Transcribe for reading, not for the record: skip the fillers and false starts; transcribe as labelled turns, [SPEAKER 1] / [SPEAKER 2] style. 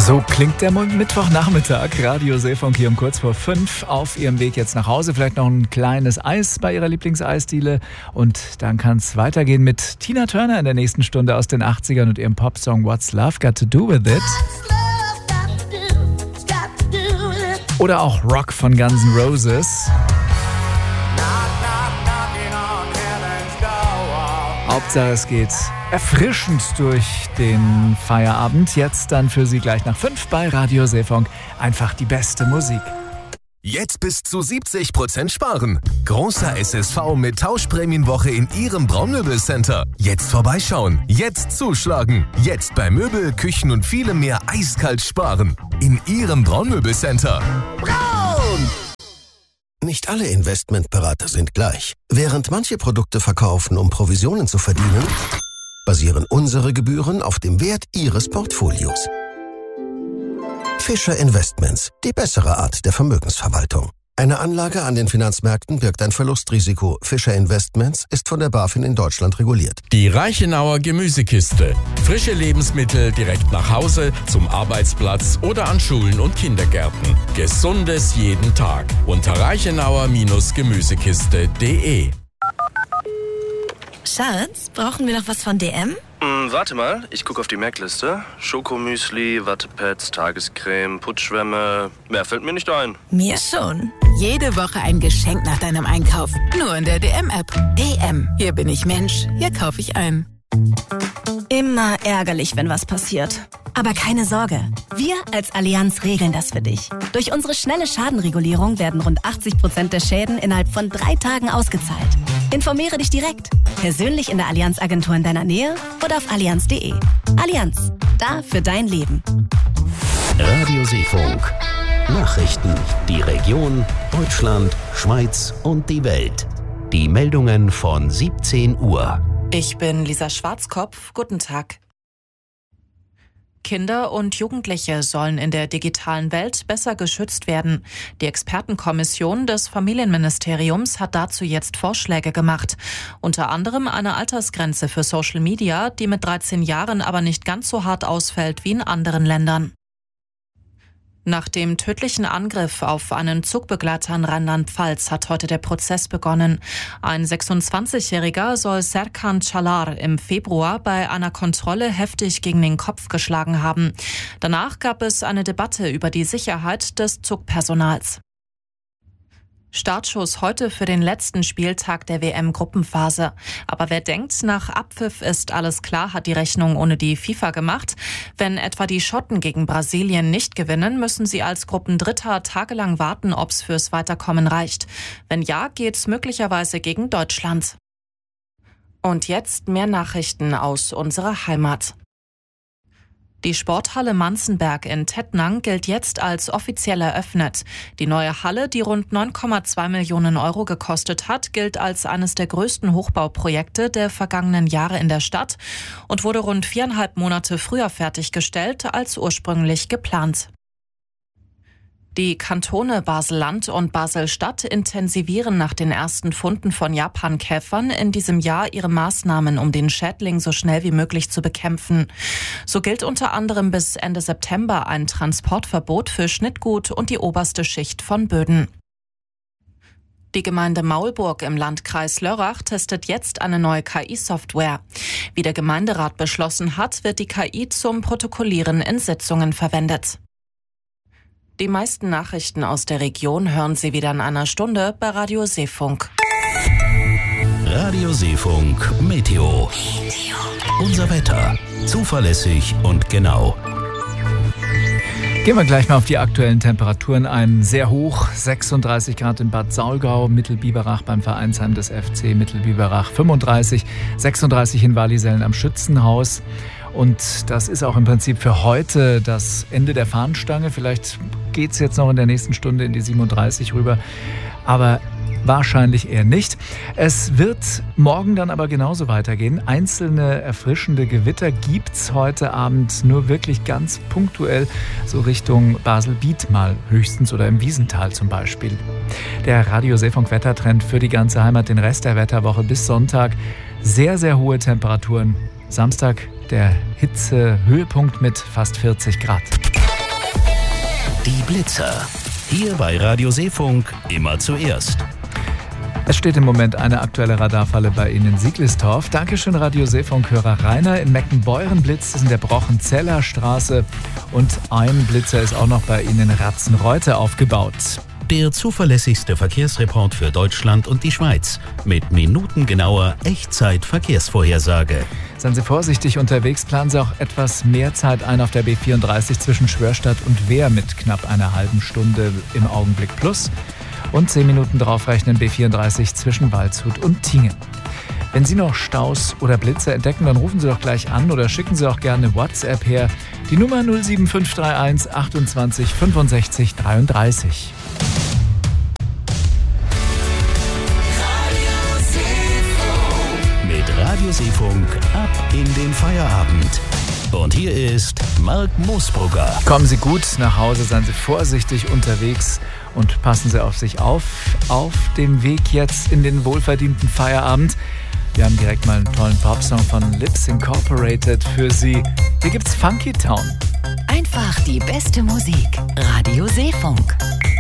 [SPEAKER 1] So klingt der Mittwochnachmittag. Radio Seefunk hier um kurz vor 5 auf ihrem Weg jetzt nach Hause. Vielleicht noch ein kleines Eis bei ihrer Lieblingseisdiele. Und dann kann es weitergehen mit Tina Turner in der nächsten Stunde aus den 80ern und ihrem Popsong What's Love Got to Do With It. Oder auch Rock von Guns N' Roses. Hauptsache es geht erfrischend durch den Feierabend. Jetzt dann für Sie gleich nach 5 bei Radio Seefunk. Einfach die beste Musik.
[SPEAKER 2] Jetzt bis zu 70% sparen. Großer SSV mit Tauschprämienwoche in Ihrem Braunmöbelcenter. Jetzt vorbeischauen, jetzt zuschlagen. Jetzt bei Möbel, Küchen und vielem mehr eiskalt sparen. In Ihrem Braunmöbelcenter. Braun!
[SPEAKER 3] Nicht alle Investmentberater sind gleich. Während manche Produkte verkaufen, um Provisionen zu verdienen, basieren unsere Gebühren auf dem Wert Ihres Portfolios. Fischer Investments, die bessere Art der Vermögensverwaltung. Eine Anlage an den Finanzmärkten birgt ein Verlustrisiko. Fischer Investments ist von der BaFin in Deutschland reguliert.
[SPEAKER 4] Die Reichenauer Gemüsekiste. Frische Lebensmittel direkt nach Hause, zum Arbeitsplatz oder an Schulen und Kindergärten. Gesundes jeden Tag. Unter reichenauer-gemüsekiste.de.
[SPEAKER 5] Schatz, brauchen wir noch was von DM?
[SPEAKER 6] Warte mal, ich gucke auf die Merkliste. Schokomüsli, Wattepads, Tagescreme, Putzschwämme. Mehr fällt mir nicht ein.
[SPEAKER 5] Mir schon.
[SPEAKER 7] Jede Woche ein Geschenk nach deinem Einkauf. Nur in der DM-App. DM. Hier bin ich Mensch. Hier kaufe ich ein.
[SPEAKER 5] Immer ärgerlich, wenn was passiert. Aber keine Sorge. Wir als Allianz regeln das für dich. Durch unsere schnelle Schadenregulierung werden rund 80% der Schäden innerhalb von 3 Tagen ausgezahlt. Informiere dich direkt. Persönlich in der Allianz-Agentur in deiner Nähe oder auf allianz.de. Allianz. Da für dein Leben.
[SPEAKER 8] Radio Seefunk. Nachrichten. Die Region, Deutschland, Schweiz und die Welt. Die Meldungen von 17 Uhr.
[SPEAKER 9] Ich bin Lisa Schwarzkopf. Guten Tag. Kinder und Jugendliche sollen in der digitalen Welt besser geschützt werden. Die Expertenkommission des Familienministeriums hat dazu jetzt Vorschläge gemacht. Unter anderem eine Altersgrenze für Social Media, die mit 13 Jahren aber nicht ganz so hart ausfällt wie in anderen Ländern. Nach dem tödlichen Angriff auf einen Zugbegleiter in Rheinland-Pfalz hat heute der Prozess begonnen. Ein 26-Jähriger soll Serkan Çalar im Februar bei einer Kontrolle heftig gegen den Kopf geschlagen haben. Danach gab es eine Debatte über die Sicherheit des Zugpersonals. Startschuss heute für den letzten Spieltag der WM-Gruppenphase. Aber wer denkt, nach Abpfiff ist alles klar, hat die Rechnung ohne die FIFA gemacht. Wenn etwa die Schotten gegen Brasilien nicht gewinnen, müssen sie als Gruppendritter tagelang warten, ob es fürs Weiterkommen reicht. Wenn ja, geht's möglicherweise gegen Deutschland. Und jetzt mehr Nachrichten aus unserer Heimat. Die Sporthalle Manzenberg in Tettnang gilt jetzt als offiziell eröffnet. Die neue Halle, die rund 9,2 Millionen Euro gekostet hat, gilt als eines der größten Hochbauprojekte der vergangenen Jahre in der Stadt und wurde rund 4,5 Monate früher fertiggestellt als ursprünglich geplant. Die Kantone Basel-Land und Basel-Stadt intensivieren nach den ersten Funden von Japankäfern in diesem Jahr ihre Maßnahmen, um den Schädling so schnell wie möglich zu bekämpfen. So gilt unter anderem bis Ende September ein Transportverbot für Schnittgut und die oberste Schicht von Böden. Die Gemeinde Maulburg im Landkreis Lörrach testet jetzt eine neue KI-Software. Wie der Gemeinderat beschlossen hat, wird die KI zum Protokollieren in Sitzungen verwendet. Die meisten Nachrichten aus der Region hören Sie wieder in einer Stunde bei Radio Seefunk.
[SPEAKER 8] Radio Seefunk Meteo. Unser Wetter. Zuverlässig und genau.
[SPEAKER 1] Gehen wir gleich mal auf die aktuellen Temperaturen ein. Sehr hoch, 36 Grad in Bad Saulgau, Mittelbiberach beim Vereinsheim des FC Mittelbiberach 35, 36 in Wallisellen am Schützenhaus. Und das ist auch im Prinzip für heute das Ende der Fahnenstange. Vielleicht geht es jetzt noch in der nächsten Stunde in die 37 rüber, aber wahrscheinlich eher nicht. Es wird morgen dann aber genauso weitergehen. Einzelne erfrischende Gewitter gibt es heute Abend nur wirklich ganz punktuell, so Richtung Basel-Biet mal höchstens oder im Wiesental zum Beispiel. Der Radio Seefunk Wettertrend für die ganze Heimat, den Rest der Wetterwoche bis Sonntag. Sehr, sehr hohe Temperaturen. Samstag der Hitzehöhepunkt mit fast 40 Grad.
[SPEAKER 8] Die Blitzer. Hier bei Radio Seefunk immer zuerst.
[SPEAKER 1] Es steht im Moment eine aktuelle Radarfalle bei Ihnen in Sieglistorf. Dankeschön, Radio Seefunk-Hörer Rainer. In Meckenbeuren blitzt es in der Brochenzeller Straße. Und ein Blitzer ist auch noch bei Ihnen in Ratzenreuthe aufgebaut.
[SPEAKER 8] Der zuverlässigste Verkehrsreport für Deutschland und die Schweiz. Mit minutengenauer Echtzeit-Verkehrsvorhersage.
[SPEAKER 1] Seien Sie vorsichtig unterwegs, planen Sie auch etwas mehr Zeit ein auf der B34 zwischen Schwörstadt und Wehr mit knapp einer halben Stunde im Augenblick plus. Und 10 Minuten draufrechnen B34 zwischen Waldshut und Tingen. Wenn Sie noch Staus oder Blitzer entdecken, dann rufen Sie doch gleich an oder schicken Sie auch gerne WhatsApp her. Die Nummer 07531 28 65 33.
[SPEAKER 8] Mit Radio Seefunk ab in den Feierabend. Und hier ist Marc Moosbrugger.
[SPEAKER 1] Kommen Sie gut nach Hause, seien Sie vorsichtig unterwegs und passen Sie auf sich auf dem Weg jetzt in den wohlverdienten Feierabend. Wir haben direkt mal einen tollen Popsong von Lips Incorporated für Sie. Hier gibt's Funky Town.
[SPEAKER 7] Einfach die beste Musik. Radio Seefunk.